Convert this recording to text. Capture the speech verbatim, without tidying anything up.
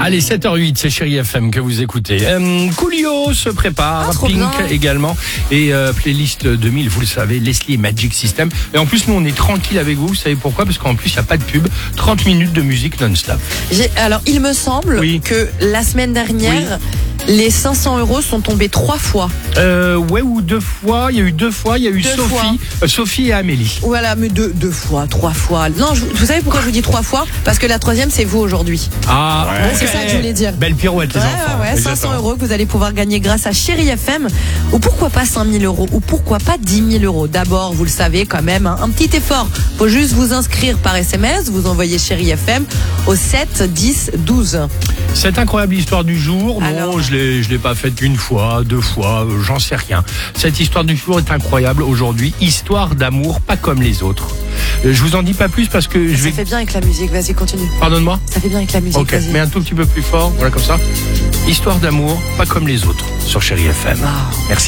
Allez, sept heures huit, c'est Chérie F M que vous écoutez. Euh, Coolio se prépare, Ah, trop Pink bien. également. Et euh, playlist deux mille, vous le savez, Leslie et Magic System. Et en plus, nous, on est tranquille avec vous. Vous savez pourquoi? Parce qu'en plus, il n'y a pas de pub. trente minutes de musique non-stop. J'ai- Alors, il me semble Oui. que la semaine dernière, les cinq cents euros sont tombés trois fois. Euh, ouais, ou deux fois. Il y a eu deux fois. Il y a eu Deux Sophie, fois. euh, Sophie et Amélie. Voilà, mais deux, deux fois, trois fois. Non, je- vous savez pourquoi je vous dis trois fois? Parce que la troisième, c'est vous aujourd'hui. Ah, Ouais, c'est ok. ça que je voulais dire. Belle pirouette, les Ouais, enfants. ouais, ouais, cinq cents euros que vous allez pouvoir gagner grâce à Chérie F M. Ou pourquoi pas cinq mille euros? Ou pourquoi pas dix mille euros? D'abord, vous le savez quand même, hein, un petit effort. Faut juste vous inscrire par S M S. Vous envoyez Chérie F M au sept dix douze. Cette incroyable histoire du jour, non, Alors je l'ai, je l'ai pas faite une fois, deux fois, euh, j'en sais rien. Cette histoire du jour est incroyable aujourd'hui. Histoire d'amour, pas comme les autres. Euh, je vous en dis pas plus parce que je Ça vais. fait bien avec la musique. Vas-y, continue. Pardonne-moi. Ça fait bien avec la musique. Ok, vas-y. mais un tout petit peu plus fort, voilà comme ça. Histoire d'amour, pas comme les autres, sur Chérie F M. Wow. Merci.